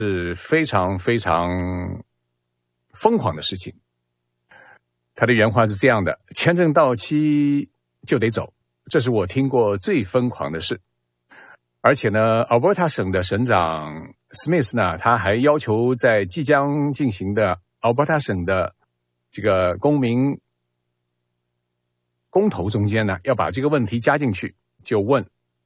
是非常非常疯狂的事情。他的原话是这样的：签证到期就得走，这是我听过最疯狂的事。而且呢 Alberta 省的省长 Smith 呢，他还要求在即将进行的 Alberta 省的这个公民公投中间呢，要把这个问题加进去，就问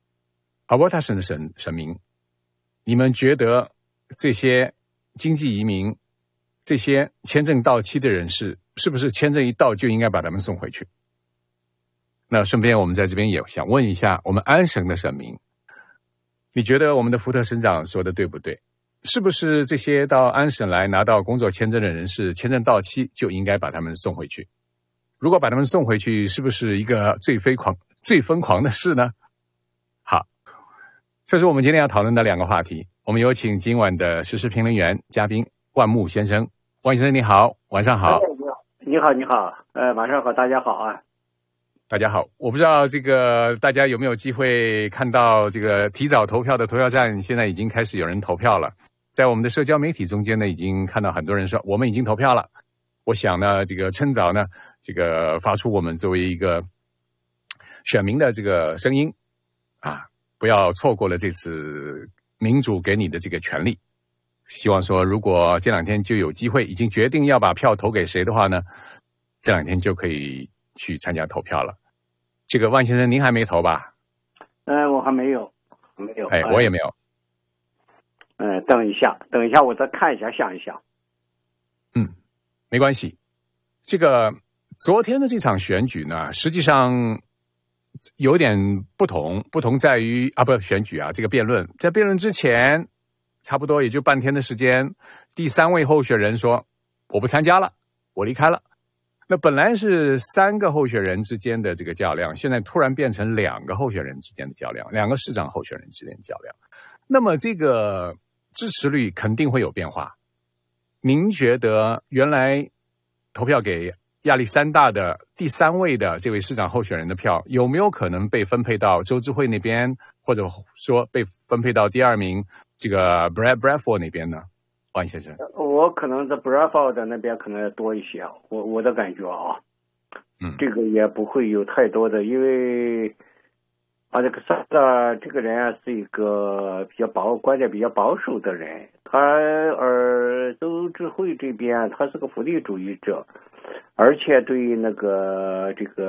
Alberta 省的省民，你们觉得这些经济移民，这些签证到期的人士，是不是签证一到就应该把他们送回去？那顺便我们在这边也想问一下我们安省的省民，你觉得我们的福特省长说的对不对？是不是这些到安省来拿到工作签证的人士，签证到期就应该把他们送回去？如果把他们送回去，是不是一个最疯狂的事呢？好，这是我们今天要讨论的两个话题。我们有请今晚的时事评论员嘉宾万木先生。万先生你好，晚上好。 你好，晚上好，大家好啊。 大家好，我不知道这个大家有没有机会看到这个提早投票的投票站，现在已经开始有人投票了。在我们的社交媒体中间呢，已经看到很多人说我们已经投票了。我想呢，这个趁早呢，这个发出我们作为一个选民的这个声音啊，不要错过了这次民主给你的这个权利。希望说，如果这两天就有机会，已经决定要把票投给谁的话呢，这两天就可以去参加投票了。这个万先生您还没投吧？ 我还没有。 我也没有。 等一下我再看一下，想一想。 没关系。这个昨天的这场选举呢，实际上有点不同在于选举这个辩论，在辩论之前差不多也就半天的时间，第三位候选人说我不参加了，我离开了。那本来是3个候选人之间的这个较量，现在突然变成2个候选人之间的较量，2个市长候选人之间的较量。那么这个支持率肯定会有变化。您觉得原来投票给亚历山大的第3位的这位市长候选人的票，有没有可能被分配到州智慧那边，或者说被分配到第2名这个 Brad Bradford 那边呢？万先生， 我可能在 Bradford 那边可能要多一些，我的感觉啊，这个也不会有太多的，因为这个萨达这个人是一个观点比较保守的人，而州智慧这边他是个福利主义者，而且对那个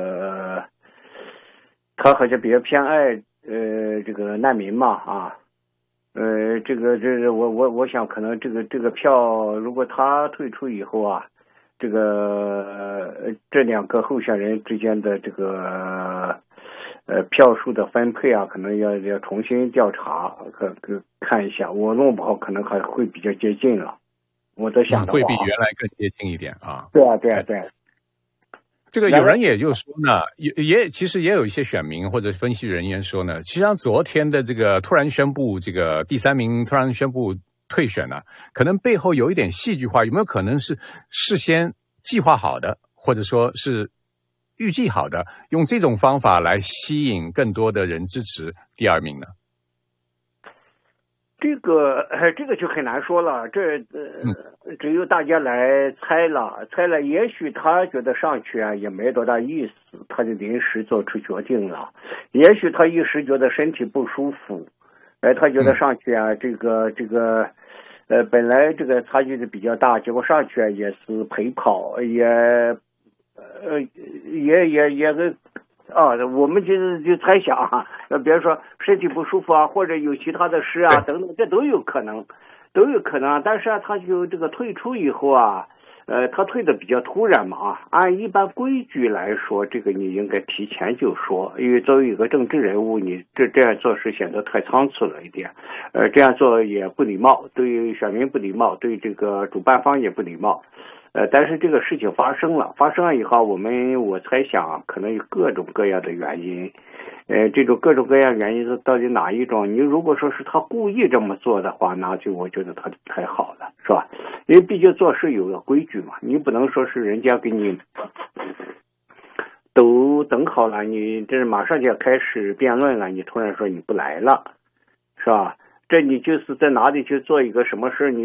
他好像比较偏爱这个难民嘛我想可能这个票如果他退出以后这2个候选人之间的这个票数的分配可能要重新调查看一下，我弄不好可能还会比较接近了。我在想的话， 会比原来更接近一点啊。 对。 这个有人也就说呢，其实也有一些选民或者分析人员说呢，其实上昨天的这个突然宣布这个第3名突然宣布退选呢，可能背后有一点戏剧化，有没有可能是事先计划好的，或者说是预计好的，用这种方法来吸引更多的人支持第2名呢？ 这个就很难说了，只有大家来猜了。也许他觉得上去也没多大意思，他就临时做出决定了。也许他一时觉得身体不舒服，他觉得上去本来这个差距是比较大，结果上去也是陪跑，我们就猜想比如说身体不舒服或者有其他的事等等，这都有可能。但是他就这个退出以后他退的比较突然嘛按一般规矩来说，这个你应该提前就说，因为作为一个政治人物，你这样做是显得太仓促了一点，这样做也不礼貌，对选民不礼貌，对这个主办方也不礼貌。但是这个事情发生了以后，我猜想可能有各种各样的原因，这种各种各样原因是到底哪一种？你如果说是他故意这么做的话，那就我觉得他太好了，是吧？因为毕竟做事有个规矩嘛，你不能说是人家给你都等好了，你这马上就要开始辩论了，你突然说你不来了，是吧？ 这你就是在哪里去做一个什么事，你